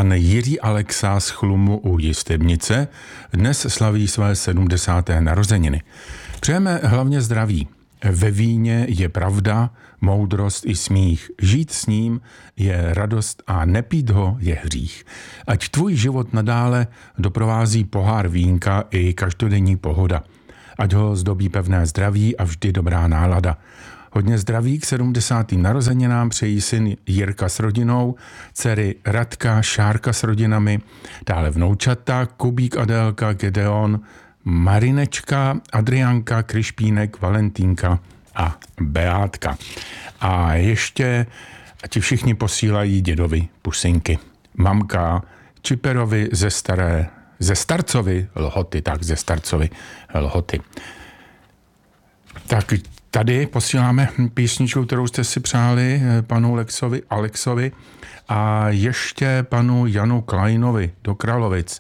Pan Jiří Alexa z Chlumu u Jistebnice dnes slaví své 70. narozeniny. Přejeme hlavně zdraví. Ve víně je pravda, moudrost i smích. Žít s ním je radost a nepít ho je hřích. Ať tvůj život nadále doprovází pohár vínka i každodenní pohoda. Ať ho zdobí pevné zdraví a vždy dobrá nálada. Hodně zdraví k 70. narozeninám přejí syn Jirka s rodinou, dcery Radka, Šárka s rodinami, dále vnoučata, Kubík, Adélka, Gedeon, Marinečka, Adriánka, Kryšpínek, Valentínka a Beátka. A ještě ti všichni posílají dědovi pusinky. Mamka Čiperovi ze Starcovy Lhoty. Tak tady posíláme písničku, kterou jste si přáli panu Alexovi a ještě panu Janu Kleinovi do Kralovic.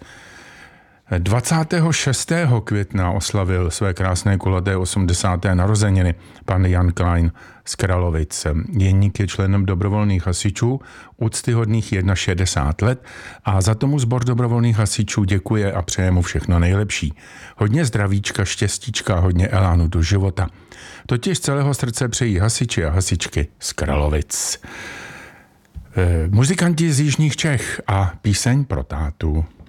26. května oslavil své krásné kulaté 80. narozeniny pan Jan Klein z Kralovic. Jeník je členem dobrovolných hasičů, úctyhodných 61 let a za tomu sbor dobrovolných hasičů děkuje a přeje mu všechno nejlepší. Hodně zdravíčka, štěstíčka a hodně elánu do života. Totiž z celého srdce přejí hasiči a hasičky z Kralovic. Muzikanti z jižních Čech a píseň pro tátu.